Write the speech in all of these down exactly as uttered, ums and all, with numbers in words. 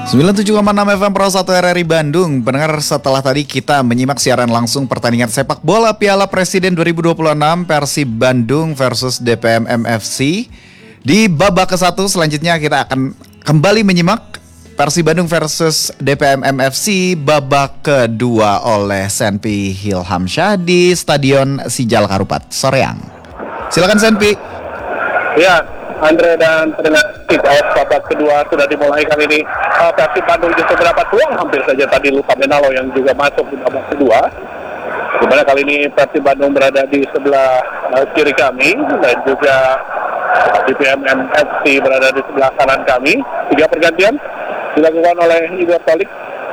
sembilan puluh tujuh koma enam F M Pro satu R R I Bandung. Pendengar, setelah tadi kita menyimak siaran langsung pertandingan sepak bola Piala Presiden dua ribu dua puluh enam Persib Bandung versus D P M M F C. Di babak ke satu selanjutnya kita akan kembali menyimak Persib Bandung versus D P M M F C babak kedua oleh Senpi Hilhamsyah di Stadion Sijal Karupat, Soreang. Silakan Senpi. Ya, Andre dan pendengar, kick off babak kedua sudah dimulai kali ini. Uh, Persib Bandung justru mendapat peluang hampir saja tadi Luka Menalo yang juga masuk di babak kedua. Di mana kali ini Persib Bandung berada di sebelah uh, kiri kami dan juga D P M M F C berada di sebelah kanan kami. Tiga pergantian dilakukan oleh Igor Tolik,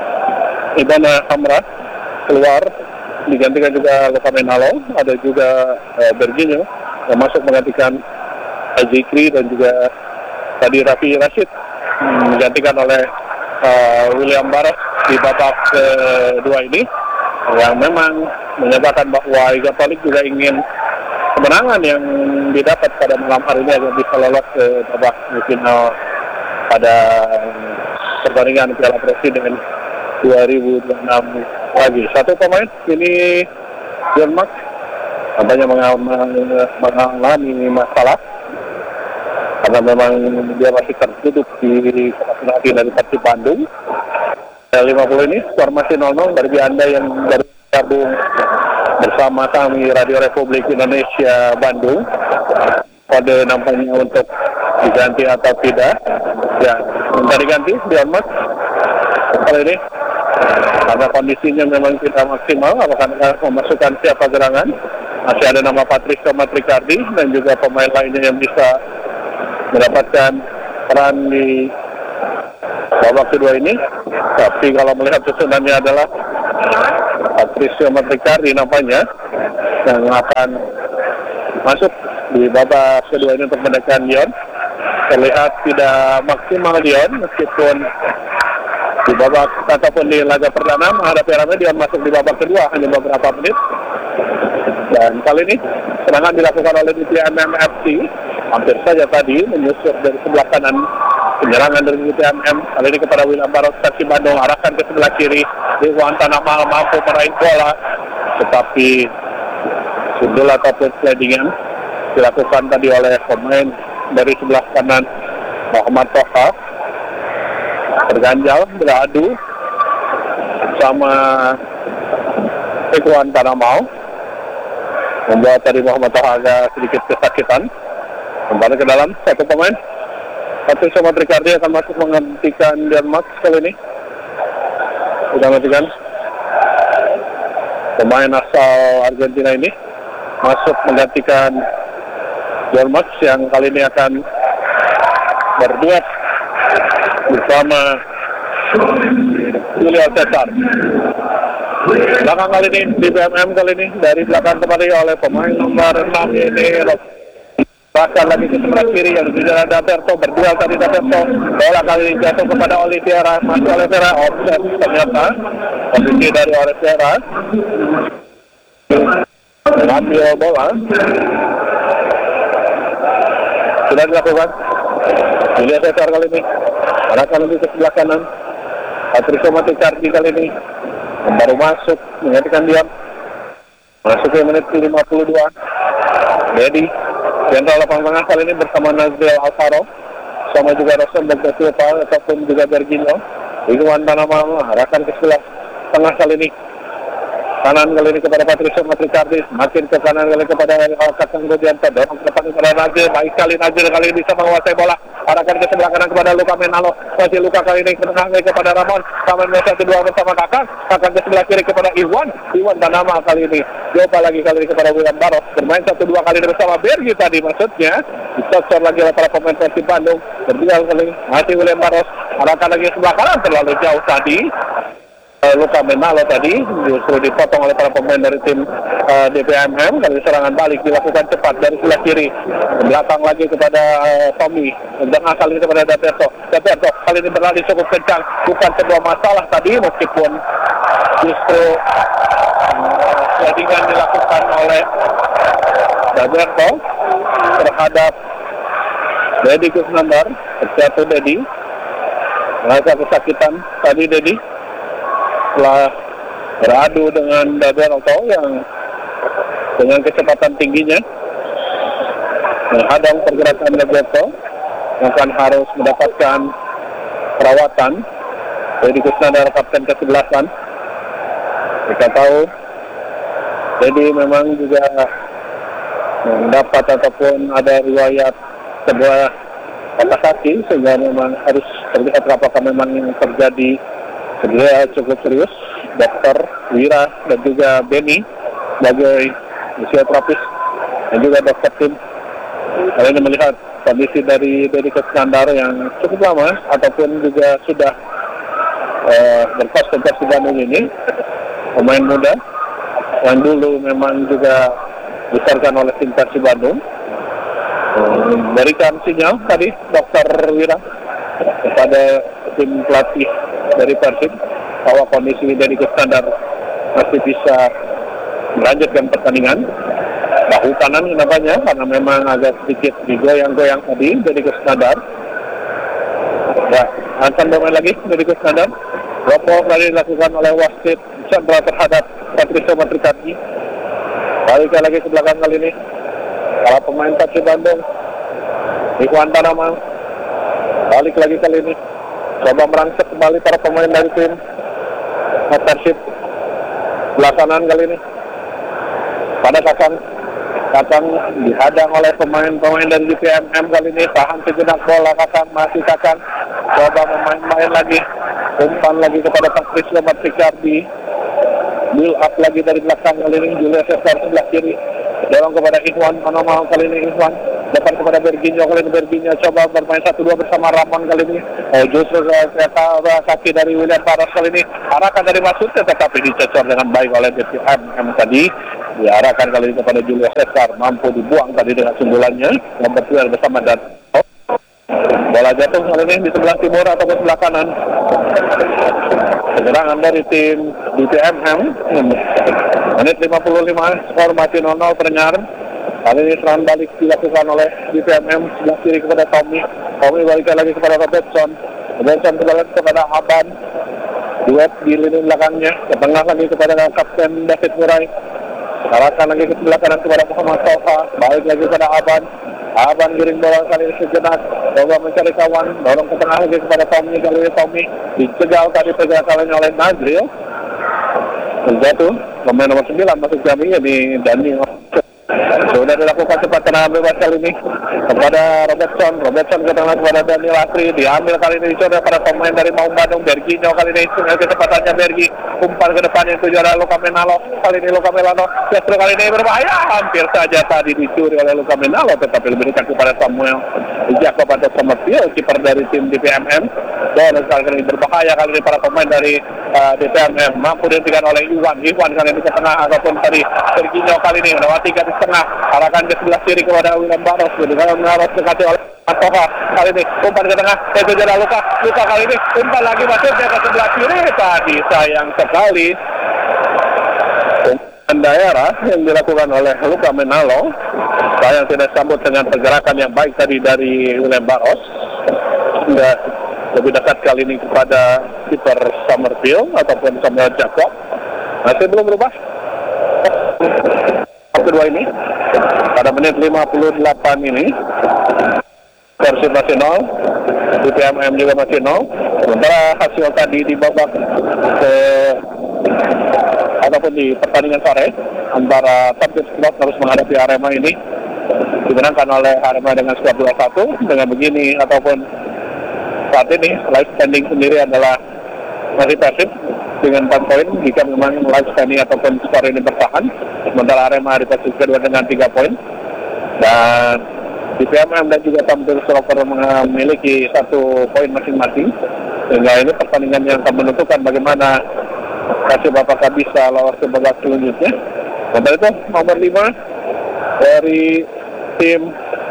Ibana Hamra keluar, digantikan juga Luka Menalo. Ada juga uh, Berginho yang masuk menggantikan Azikri dan juga tadi Raffi Rashid hmm, digantikan oleh uh, William Baros di babak kedua ini, yang memang menyatakan bahwa Igor Tolik juga ingin kemenangan yang didapat pada malam hari ini agar bisa lolos ke babak final pada pertandingan Piala Presiden dua ribu dua puluh enam lagi. Satu pemain ini Denmark tampaknya mengalami masalah karena memang dia masih tertutup di penalti dari Persib Bandung. lima puluh ini skor masih nol nol. Bagi Anda yang baru gabung bersama kami Radio Republik Indonesia Bandung, kode nampaknya untuk diganti atau tidak. Ya, minta diganti Denmark kali ini karena kondisinya memang tidak maksimal. Apakah memasukkan siapa gerangan? Masih ada nama Patrisco Matricardi dan juga pemain lainnya yang bisa mendapatkan peran di babak kedua ini. Tapi kalau melihat susunannya adalah Patrisco Matricardi nampaknya yang akan masuk di babak kedua ini untuk menekan Lyon. Terlihat tidak maksimal Lyon meskipun di babak ataupun di laga perdana menghadapi Rame, Lyon masuk di babak kedua hanya beberapa menit. Dan kali ini serangan dilakukan oleh D P M M F C. Hampir saja tadi menyusup dari sebelah kanan penyerangan dari D P M M. Kali ini kepada William Baros, Persib Bandung arahkan ke sebelah kiri. Dewan Tanamal mampu meraih bola, tetapi sundul ataupun slidingan dilakukan tadi oleh pemain dari sebelah kanan Muhammad Toha. Berganjal, beradu sama Dewan Tanamal, membuat tadi Muhammad Toha agak sedikit kesakitan. Kembali ke dalam, satu pemain Patrisco Matricardi akan masuk menggantikan Denmark kali ini. Sudah menggantikan pemain asal Argentina ini masuk menggantikan Denmark yang kali ini akan berduet bersama Julio Cesar. Belakang kali ini di B M M kali ini dari belakang kembali oleh pemain nomor enam ini bahkan lagi ke sebelah kiri yang di jalan Daverto, berduel tadi Daverto. Bola kali ini jatuh kepada Oliveira, masih Oliveira offset ternyata posisi dari Oliveira mengambil bola sudah dilakukan. Julio Cesar kali ini arahkan lebih ke sebelah kanan. Patrisco Matricardi kali ini baru masuk menggantikan dia. Masuk ke menit lima puluh dua. Dedi Jenderal lapangan tengah kali ini bersama Nazril Alvaro, sama juga Rosenberg da Silva ataupun juga Berginho. Iwan Tanamal arahkan ke sebelah tengah kali ini. Kanan kali ini kepada Patrisco Matricardi, makin ke kanan kali kepada Kakang Rudianto, dorong ke depan kepada Nazir. Baik sekali Nazir kali ini bisa menguasai bola, arahkan ke sebelah kanan kepada Luka Menalo. Masih Luka kali ini ke tengah kepada Ramon, Ramon satu dua bersama Kakang. Kakang ke sebelah kiri kepada Iwan, Iwan Tanamal kali ini. Coba lagi kali ini kepada William Baros, bermain satu dua kali ini bersama Bergi tadi maksudnya. Dicocor lagi oleh para pemain Persib Bandung. Berdial kali ini, masih William Baros, arahkan lagi ke sebelah kanan, terlalu jauh tadi. Luka Menalo tadi justru dipotong oleh para pemain dari tim uh, D P M M. Kali serangan balik dilakukan cepat dari sebelah kiri ke belakang lagi kepada uh, Tommy, tengah kali ini kepada Daverto. Daverto kali ini berlari cukup kencang, bukan sebuah masalah tadi meskipun justru uh, slidingan dilakukan oleh Daverto terhadap Dedi Kusnandar. Terjatuh Dedi merasa kesakitan tadi Dedi setelah beradu dengan Davianto yang dengan kecepatan tingginya menghadang pergerakan Davianto yang akan harus mendapatkan perawatan. Dedi Kusnandar kapten kesebelasan. Kita tahu Dedi memang juga mendapat ataupun ada riwayat cedera patah kaki sehingga memang harus terlihat apakah memang yang terjadi cedera cukup serius. Dokter Wira dan juga Benny sebagai fisioterapis dan juga dokter tim kali ini melihat kondisi dari Dedi Kusnandar yang cukup lama ataupun juga sudah uh, berkos ke Persib Bandung ini, pemain muda yang dulu memang juga dibesarkan oleh tim Persib Bandung. Memberikan sinyal tadi dokter Wira kepada tim pelatih dari Persib bahwa kondisi Dedi Kusnandar masih bisa melanjutkan pertandingan. Bahu kanan kenapanya karena memang agak sedikit digoyang-goyang tadi Dedi Kusnandar. Ya, akan bermain lagi Dedi Kusnandar. Dropball tadi dilakukan oleh wasit Chandra terhadap Patricio Matrikati. Balik lagi ke belakang kali ini para pemain Persib Bandung. Ikhwan Tanamal balik lagi kali ini, coba merangsek kembali para pemain dari tim Persib belakangan kali ini. Pada Kakang Kakang dihadang oleh pemain-pemain dari G P M M kali ini. Tahan sejenak bola Kakang, masih Kakang coba memain-main lagi, umpan lagi kepada Patricio Matrikati. Build up lagi dari belakang kali ini Julius Cesar sebelah kiri, dorong kepada Ikhwan Tanamal kali ini. Ikhwan depan kepada Berginio kali ini. Berginio coba bermain satu dua bersama Ramon kali ini. Oh, justru ternyata kaki dari William Paras kali ini arahkan dari Masudnya tetapi dicecor dengan baik oleh D P M M tadi. Diarahkan kali ini kepada Julius Cesar, mampu dibuang tadi dengan sundulannya. Nomor dua bersama dan bola jatuh kali ini di sebelah timur ataupun sebelah kanan. Penyerangan dari tim D P M M. Menit lima puluh lima, skor masih nol nol pendengar. Kali ini serangan balik dilakukan oleh D P M M sebelah kiri kepada Tommy. Tommy balikkan lagi kepada Robertson. Robertson kembali kepada Aban. Duet di lini belakangnya. Ke tengah lagi kepada Kapten David Murai. Arahkan lagi ke sebelah kanan kepada Muhammad Sofa. Balik lagi kepada Aban. Aban giring bola kali ini sejenak, coba mencari kawan, dorong ke tengah lagi kepada Tommy. Kali ini Tommy dicegal tadi pergerakannya oleh Nazril. Terjatuh pemain nomor sembilan masuk kami ini Daniel. Sudah dilakukan cepat tendangan bebas kali ini kepada Robertson. Robertson ke tengah kepada Daniel Asri. Diambil kali ini dicoba pada pemain dari Maung Bandung. Berginio kali ini dengan kecepatannya Bergi. Umpan ke depan yang tujuan adalah Luka Menalo. Kali ini Luka Menalo justru kali ini berbahaya. Hampir saja tadi dicuri oleh Luka Menalo tetapi diberikan kepada Samuel Jacob atau Somerville, kiper dari tim D P M M. Dan kali ini berbahaya kali ini para pemain dari uh, D P M M. Mampu dihentikan oleh Iwan. Iwan kali ini ke tengah ataupun tadi Berginio kali ini melewati garis tengah, arahkan ke sebelah kiri kepada William Baros. Dengan Baros dekati oleh Matoha. Kali ini umpan ke tengah, itu jadi Luka. Luka kali ini umpan lagi masuknya ke sebelah kiri. Tadi sayang sekali umpan daerah yang dilakukan oleh Luka Menalo. Sayang tidak sambut dengan pergerakan yang baik tadi dari William Baros. Hingga lebih dekat kali ini kepada kiper Somerville ataupun Samuel Jacob. Masih belum berubah kedua ini pada menit lima puluh delapan ini. Persib masih nol, D P M M juga masih nol. Sementara hasil tadi di babak ke ataupun di pertandingan sore antara Persib Sport harus menghadapi Arema ini dimenangkan oleh Arema dengan skor dua satu. Dengan begini ataupun saat ini live standing sendiri adalah masih Persib dengan empat poin jika memang live standing ataupun skor ini bertahan. Sementara Arema di posisi kedua dengan tiga poin. Dan D P M M dan juga Tampil Stroker memiliki satu poin masing-masing. Sehingga ini pertandingan yang akan menentukan bagaimana Persib apakah bisa lolos ke babak selanjutnya. Sementara itu nomor lima dari tim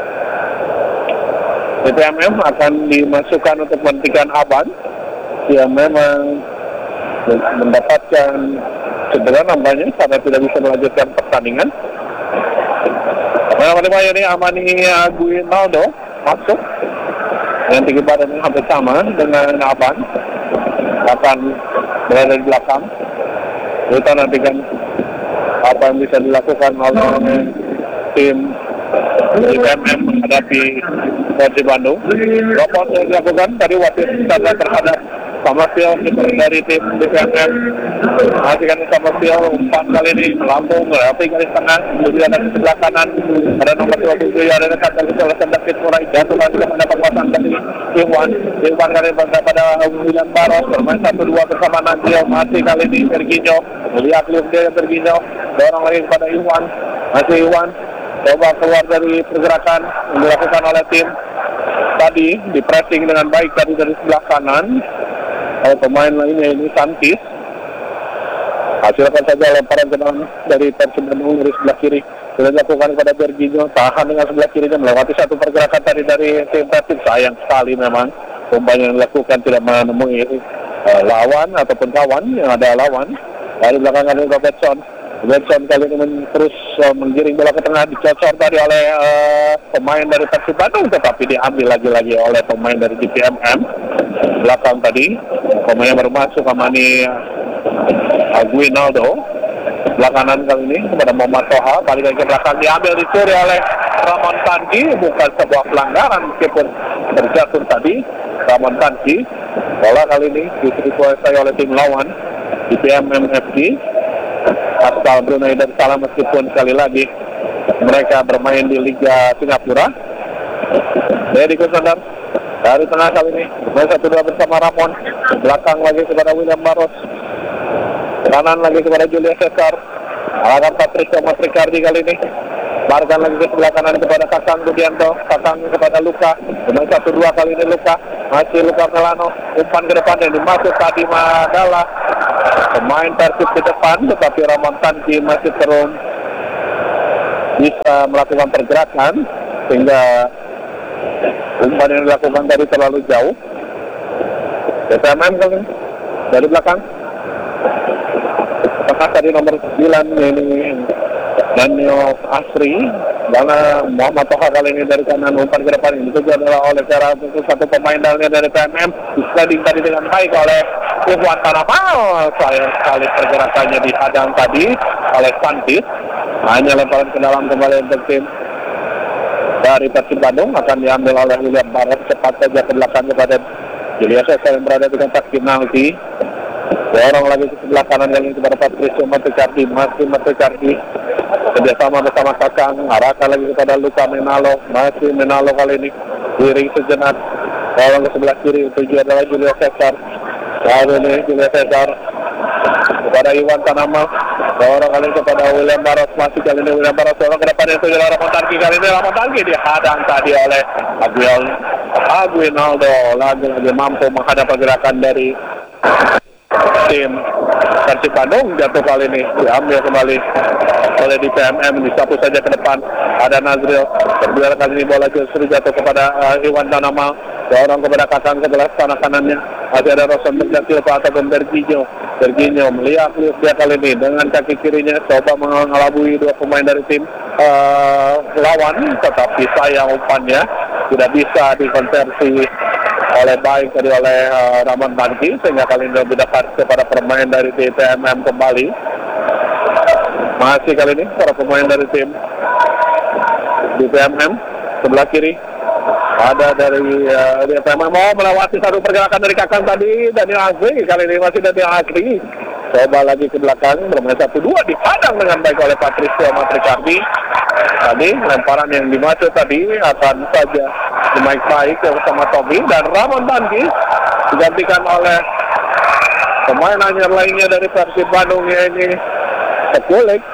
D P M M akan dimasukkan untuk menghentikan Aban yang memang mendapatkan cedera nampaknya karena tidak bisa melanjutkan pertandingan. Nomor lima ini Amani Aguinaldo masuk Yang tinggi badannya hampir sama dengan Aban. Akan berada di belakang. Kita nantikan apa yang bisa dilakukan oleh tim I P M M menghadapi Persib Bandung. Robot yang dilakukan tadi wasit standar terhadap Samarsil dari tim I P M M. Masihkan Samarsil umpan kali ini melambung melewati garis tengah, kemudian dari sebelah kanan ada nomor dua puluh tujuh ada dekat dari selesai David Murai jatuhkan juga mendapat kuasaan dari Iwan. Iwan kali ini pada William Baros bermain satu dua bersama Nazil. Masih kali ini Serginho melihat lift dia Serginho dorong lagi kepada Iwan. Masih Iwan coba keluar dari pergerakan yang dilakukan oleh tim tadi di pressing dengan baik tadi dari sebelah kanan oleh pemain lainnya ini Santis. Hasilkan saja lemparan ke dalam dari Persib Bandung dari sebelah kiri sudah dilakukan kepada Berginho, tahan dengan sebelah kirinya melewati satu pergerakan tadi dari tim Persib. Sayang sekali memang umpan yang dilakukan tidak menemui uh, lawan ataupun kawan yang ada lawan. Dari belakang ada Robertson. Robertson kali ini terus uh, menggiring bola ke tengah, dicocor tadi oleh uh, pemain dari Persib Bandung, tetapi diambil lagi-lagi oleh pemain dari I P M M. Belakang tadi pemain yang baru masuk Amani Aguinaldo. Belakangan kali ini kepada Muhammad Toha, balik lagi ke belakang, diambil dicuri oleh Ramon Tanki. Bukan sebuah pelanggaran meskipun terjatuh tadi Ramon Tanki. Bola kali ini justru dikuasai oleh tim lawan I P M M F C asal Brunei Darussalam, meskipun sekali lagi mereka bermain di Liga Singapura. Deddy Kusandar dari tengah kali ini main satu dua bersama Ramon. Belakang lagi kepada William Baros, kanan lagi kepada Julius Cesar. Akan Patricio Matrikardi kali ini barkan lagi ke sebelah kanan kepada Kakang Budianto. Kakang kepada Luka, main satu dua kali ini Luka. Masih Luka Melano, umpan ke depan yang dimasuk tadi adalah pemain Persib di depan, tetapi Ramon Tanki masih terus bisa melakukan pergerakan sehingga umpan yang dilakukan tadi terlalu jauh. P P M M kali ini dari belakang. Tengah tadi nomor sembilan ini Daniel Asri, karena Muhammad Toha kali ini dari kanan, umpan ke depan ini juga adalah oleh cara satu pemain dari P M M. Sliding tadi dengan baik oleh Iwan Tanamal. Sayang sekali pergerakannya dihadang tadi oleh Santis. Hanya lemparan ke dalam kembali untuk tim dari Persib Bandung, akan diambil oleh William Barat. Cepat saja ke belakang kepada Julius Cesar yang berada di kotak penalti. Dorong lagi ke sebelah kanan yang kepada Patricio Matrikardi. Masih Matrikardi kerjasama bersama Kakang, arahkan lagi kepada Luka Menalo. Masih Menalo kali ini giring sejenak, dorong ke sebelah kiri. Tujuh adalah Julius Cesar. Lalu ini Julius Cesar kepada Iwan Tanamal, dorong kali ini kepada William Baros. Masih kali ini William Baros dorong ke depan, itu adalah Ramon Tanki. Kali ini Ramon Tanki dihadang tadi oleh Aguil Aguinaldo. Lagi-lagi mampu menghadap pergerakan dari tim Persib Bandung. Jatuh kali ini diambil kembali oleh di P M M, disapu saja ke depan. Ada Nazril, berdua kali ini bola justru jatuh kepada uh, Iwan Tanamal, dorong kepada Kakang ke belah sana kanannya. Masih ada Roson Silva ataupun Berginho. Berginho melihat dia kali ini dengan kaki kirinya coba mengelabui dua pemain dari tim uh, lawan, tetapi sayang umpannya tidak bisa dikonversi oleh baik tadi oleh uh, Ramon Tanki, sehingga kali ini lebih dekat kepada pemain dari P M M kembali. Masih kali ini para pemain dari tim di P M M sebelah kiri ada dari uh, P M M mau melewati satu pergerakan dari Kakang tadi, Daniel Asri. Kali ini masih Daniel Asri coba lagi ke belakang, bermain satu dua, dihadang dengan baik oleh Patricio Matrikardi. Tadi lemparan yang dimaksud tadi akan saja dimaik-maik bersama Tommy, dan Ramon Tanki digantikan oleh pemain anyar lainnya dari Persib Bandung, ini Sekulik.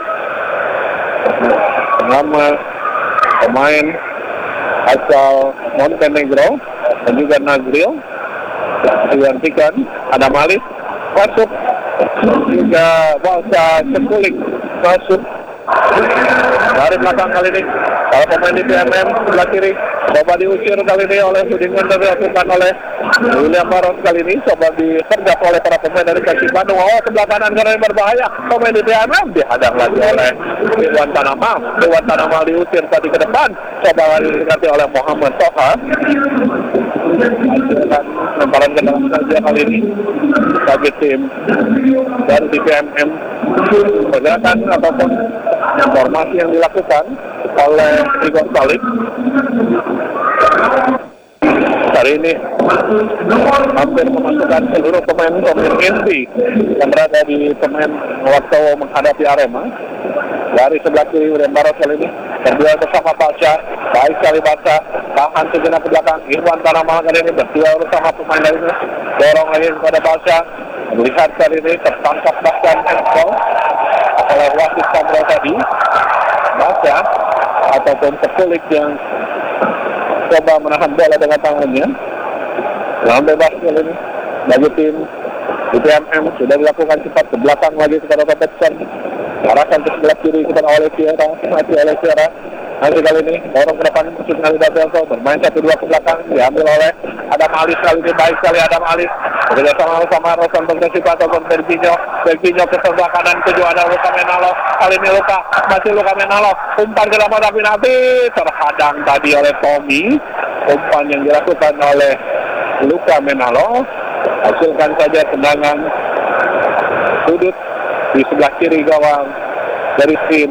Nama pemain asal Montenegro dan juga Nazril digantikan ada Malis masuk, juga Balsa Sekulik masuk dari belakang kali ini. Kalau pemain di P M M sebelah kiri coba diusir kali ini oleh Hudingan, dan dilakukan oleh William Baros. Kali ini coba disergap oleh para pemain dari Persib Bandung. Oh, sebelah kanan karena ini berbahaya. Pemain di P M M dihadang lagi oleh Iwan Tanamal. Iwan Tanamal diusir tadi ke depan, coba lagi diganti oleh Muhammad Toha. dan lemparan ke dalam saja kali ini bagi tim dan D P M M. Pergerakan ataupun formasi yang dilakukan oleh Igor Salib hari ini hampir memasukkan seluruh pemain-pemain inti yang berada di pemain waktu menghadapi Arema. Dari sebelah kiri William Baros kali ini berdua bersama Pasha, baik sekali Pasha, tahan sejenak ke belakang. Irwan Tanamal kali ini berdua bersama pemain lainnya, dorong lagi kepada Pasha. Melihat kali ini tertangkap bahkan handball oleh wasit Sandra tadi. Pasha ataupun Sekulik yang coba menahan bola dengan tangannya. Lawan bebas kali ini bagi tim D P M M sudah dilakukan cepat ke belakang lagi kepada Robertson. Arahkan ke sebelah kiri kepada Oliveira, masih Oliveira. Nanti kali ini dorong ke depan musuh kali Dabelso, bermain satu dua ke belakang, diambil oleh Adam Alis kali ini, baik sekali Adam Alis. Bekerja sama sama Rosan Bergesi ataupun Berginho, Berginho ke sebelah kanan tujuh ada Luka Menalo. Kali ini Luka, masih Luka Menalo, umpan ke dalam tapi nanti terhadang tadi oleh Tommy. Umpan yang dilakukan oleh Luka Menalo hasilkan saja tendangan sudut di sebelah kiri gawang dari tim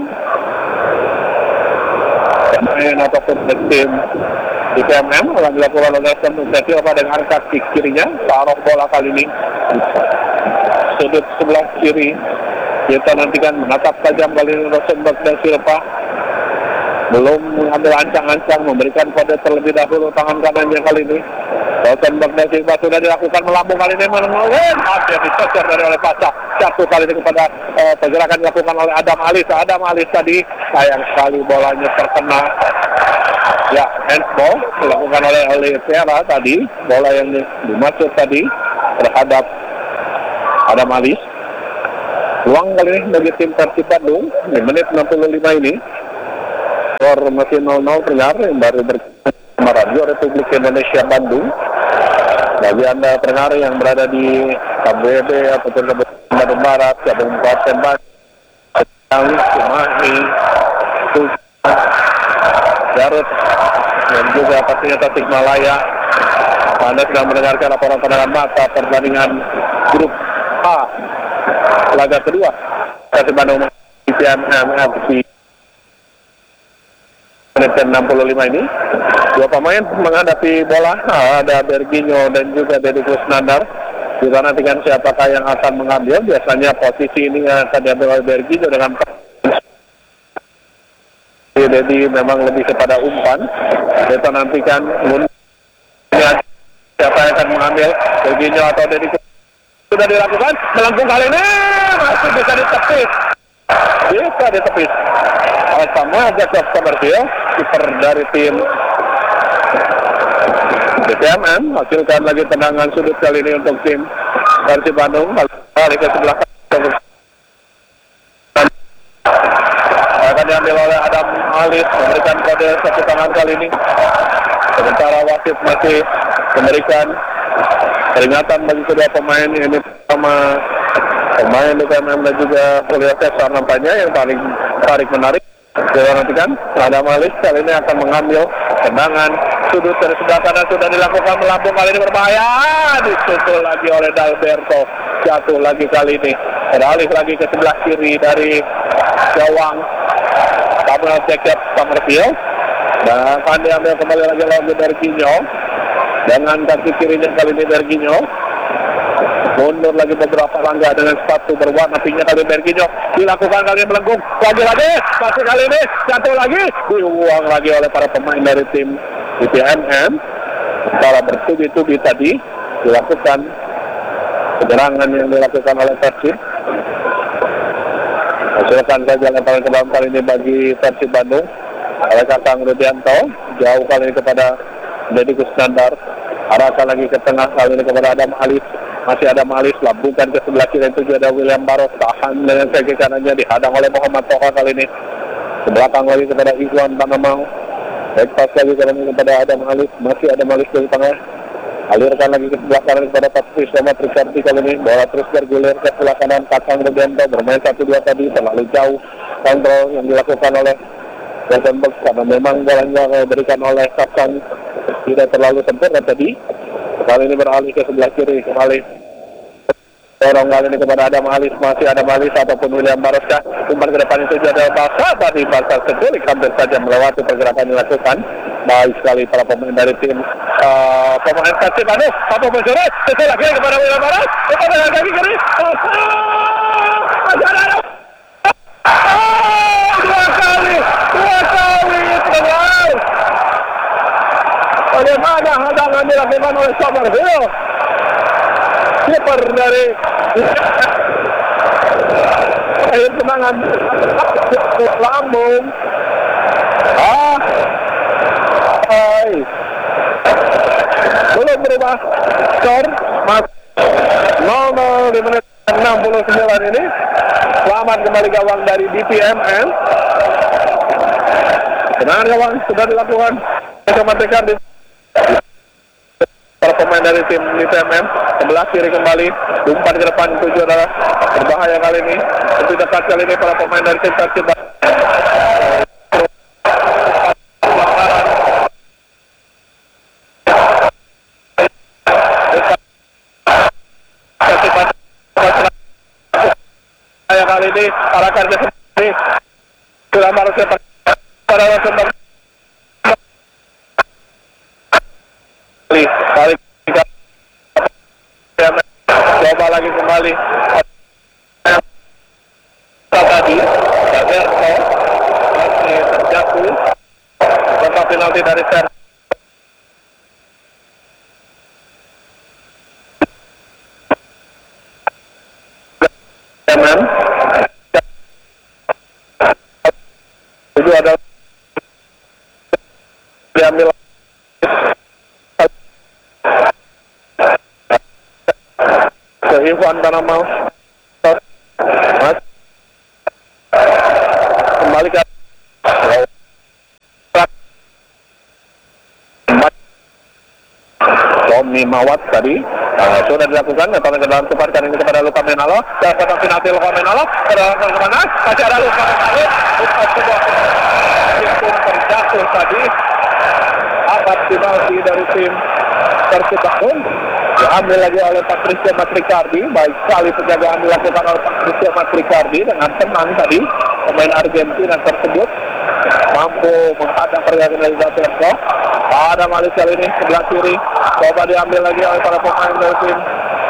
pemain ataupun tim D P M M yang dilakukan oleh Samuel Silva dengan kaki kirinya. Taruh bola kali ini sudut sebelah kiri. Kita nantikan menatap tajam kali ini Rosenberg dan Silva. Belum mengambil ancang-ancang, memberikan kode terlebih dahulu tangan kanannya kali ini. Rosenberg dan Silva sudah dilakukan melambung kali ini, menolak dia dicecer dari oleh Pasha. Jatuh kali ini kepada eh, pergerakan dilakukan oleh Adam Alis. Adam Alis tadi sayang sekali bolanya terkena. Ya, handball dilakukan oleh Oliveira tadi. Bola yang dimaksud tadi terhadap Adam Alis. Ruang kali ini bagi tim Persib Bandung di menit enam puluh lima ini. Skor masih nol nol pendengar yang baru bersama Radio Republik Indonesia Bandung. Bagi Anda pendengar yang berada di K B B ataupun Kabupaten Bandung Barat, Kabupaten Bandung, Cimahi, Tujuan, Garut, dan juga pastinya Tasikmalaya. Anda sedang mendengarkan laporan pandangan mata pertandingan grup A laga kedua Persib Bandung D P M M F C. Menit enam puluh lima ini dua pemain menghadapi bola, ada Berginho dan juga Deddy Kusnandar. Kita nantikan siapakah yang akan mengambil. Biasanya posisi ini akan diambil oleh Berginho dengan Deddy memang lebih kepada umpan. Kita nantikan siapa yang akan mengambil, Berginho atau Deddy. Sudah dilakukan, melengkung kali ini masih bisa ditepis, bisa ditepis oleh Samuel Jacob Komersil, kiper dari tim D P M M. Hasilkan lagi tendangan sudut kali ini untuk tim Persib Bandung. Balik ke sebelah kanan akan diambil oleh Adam Alis, memberikan kode satu tangan kali ini. Sementara wasit masih memberikan peringatan bagi kedua pemain ini, sama pemain D P M M dan juga Julio Cesar nampaknya yang paling tarik menarik. Kita nantikan Adam Alis kali ini akan mengambil tendangan sudut dari sebelah kanan, sudah dilakukan melambung kali ini berbahaya, disusul lagi oleh Dalberto, jatuh lagi kali ini, beralih lagi ke sebelah kiri dari gawang Samuel Jacob Summerfield dan akan diambil kembali lagi oleh Berginho dengan kaki kirinya kali ini. Berginho mundur lagi beberapa langkah dengan sepatu berwarna pinknya kali Berginho, dilakukan kali ini melengkung lagi-lagi, masih kali ini jatuh lagi, dibuang lagi oleh para pemain dari tim D P M M. Setelah bertubi-tubi tadi dilakukan penyerangan yang dilakukan oleh Persib. Hasilkan saja lemparan ke dalam kali ini bagi Persib Bandung oleh Kakang Rudianto, jauh kali ini kepada Deddy Kusnandar, arahkan lagi ke tengah kali ini kepada Adam Alis. Masih ada Malis, lambungkan ke sebelah kiri itu ada William Baros, tahan dengan kaki kanannya, dihadang oleh Muhammad Toha kali ini. Ke belakang lagi kepada Iwan Tanamau, baik pas lagi kepada Adam Alis, masih ada Malis dari tengah. Alirkan lagi ke sebelah kanan kepada Patrice sama Trikardi kali ini, bola terus bergulir ke sebelah kanan Kakang Rudianto, bermain satu dua tadi, terlalu jauh kontrol yang dilakukan oleh Rosenberg karena memang bolanya diberikan oleh Kakang tidak terlalu sempurna tadi. Kali ini beralih ke sebelah kiri kembali. Dorong kali ini kepada Adam Alis, masih Adam Alis ataupun William Baroska. Umpan ke depan itu adalah Barca tadi, Barca seculik hampir saja melewati pergerakan yang dilakukan. Baik sekali para pemain dari tim uh, pemain Persib Bandung. Satu mencuri, sesuai lagi kepada William Baros. Kepada kaki kiri. Oh, masih ada. Oh, dua kali, dua kali terlalu. Bagaimana hadangan dilakukan oleh Somerville? Keeper dari akhir semangat lambung. Ah, hai. Belum berubah skor, mas nol nol di menit enam puluh sembilan ini. Selamat kembali gawang dari D P M N. Tenangan gawang sudah dilakukan. Kecometrikan di para pemain dari tim D P M N sebelah kiri kembali, umpan ke depan tujuh adalah berbahaya kali ini. Lebih dekat kali ini para pemain dari tim Persib. Kali ini para kerja sendiri sudah harusnya pada waktu kali coba lagi kembali tadi Roberto masih terjatuh tempat penalti dari Ser Teman itu adalah diambil ke Ivan Tanamal kembali ke Tommy Mawat tadi uh, sudah dilakukan atau ke dalam cepat kali ini kepada Luka Menalo dan kotak penalti Luka Menalo ke mana masih ada Luka Menalo Luka sebuah tim terjatuh tadi amat penalti dari tim Persib Bandung diambil lagi oleh Patricio Matricardi. Baik sekali penjagaan dilakukan oleh Patricio Matricardi dengan tenang tadi. Pemain Argentina tersebut mampu menghadang pergerakan dari Roberto. Ada Malis kali ini sebelah kiri, coba diambil lagi oleh para pemain dari tim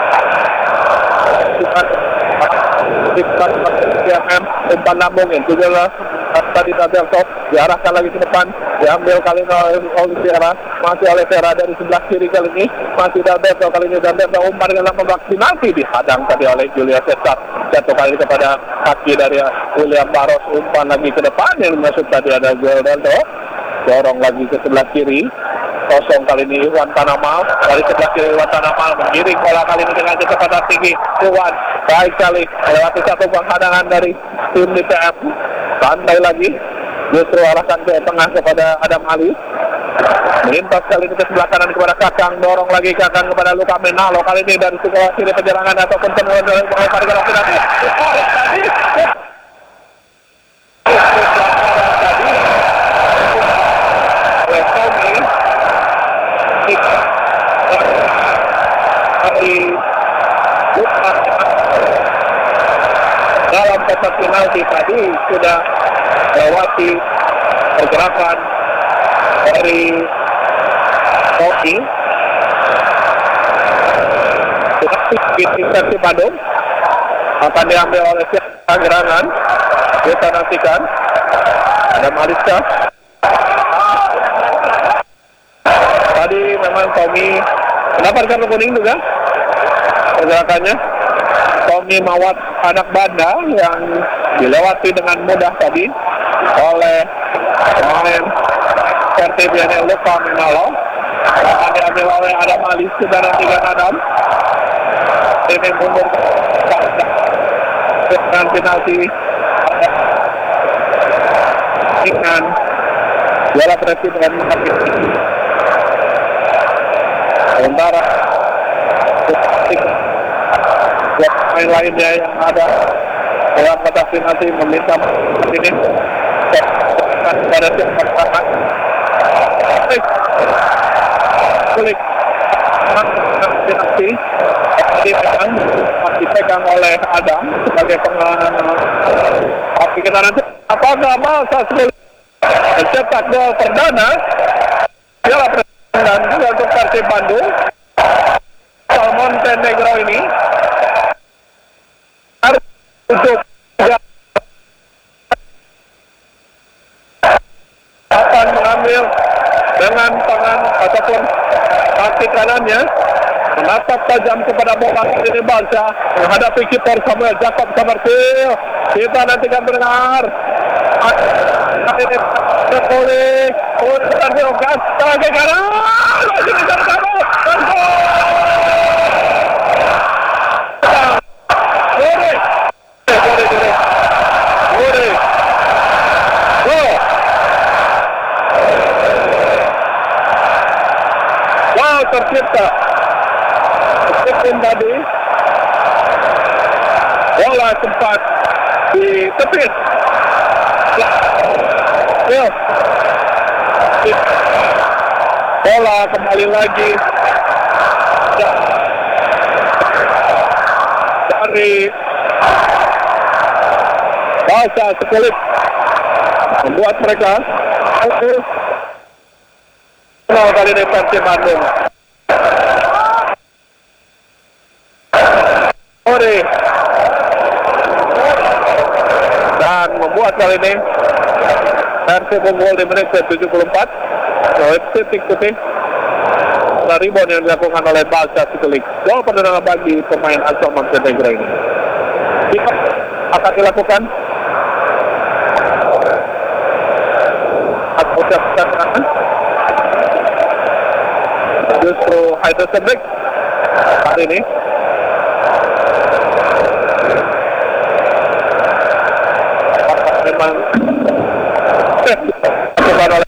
T M M. Umpan lambungin juga tadi Roberto diarahkan lagi ke depan, diambil kali ini oleh Oliveira, masih Oliveira dari sebelah kiri kali ini, masih Roberto kali ini Roberto umpan dengan membak penalti dihadang tadi oleh Julius Cesar, jatuh kali kepada kaki dari William Baros. Umpan lagi ke depan yang masuk tadi ada Ronaldo, dorong lagi ke sebelah kiri, kosong kali ini Iwan Tanamal dari sebelah kiri. Iwan Tanamal menggiring bola kali ini dengan kecepatan tinggi. Iwan baik kali melewati satu penghadangan dari tim D P M. Santai lagi, justru arahkan ke tengah kepada Adam Ali. Melintas kali ini ke sebelah kanan kepada Kakang, dorong lagi Kakang kepada Luka Menalo kali ini dari sebelah kiri penyerangan ataupun penuh dari pada gawang penalti. Dalam kotak penalti tadi sudah melewati pergerakan dari Toki. Tetapi Persib Bandung akan diambil oleh siapa gerangan. Kita nantikan ada Mariska. Tadi memang Tommy mendapatkan kartu kuning juga pergerakannya. Tommy Mawat anak Banda yang dilewati dengan mudah tadi oleh pemain Persib yang Luka Menalo. Akan diambil oleh Adam Ali, sudah nantikan Adam. Ini mundur dengan penalti dengan bola presiden sementara buat pemain lainnya yang ada dalam kotak penalti meminta ini pada tim pertama Kulik aksi dipegang dipegang oleh Adam sebagai pengaman. Tapi kita nanti apakah Balsa Kulik mencetak gol perdana Piala Presiden dan juga untuk Persib Bandung. Montenegro ini harus untuk akan mengambil dengan tangan ataupun kaki kanannya menatap tajam kepada bola ini Balsa menghadapi kiper Samuel Jacob Samartil. Kita nantikan mendengar ini Kulik Kulik gas ke kanan masih bisa kamu dan gol. Boleh, boleh, boleh, boleh. Gol. Wow, tercipta. Meskipun tadi bola sempat ditepis. Ya. Bola kembali lagi dari Balsa Kulik membuat mereka final kali ini Persib Bandung. Ori dan membuat kali ini Persib unggul di menit ke tujuh puluh empat. Oleh titik putih setelah rebound yang dilakukan oleh Balsa Kulik. Gol perdana bagi pemain asal Montenegro ini. Jika akan dilakukan atau siapkan justru Heidelberg hari ini memang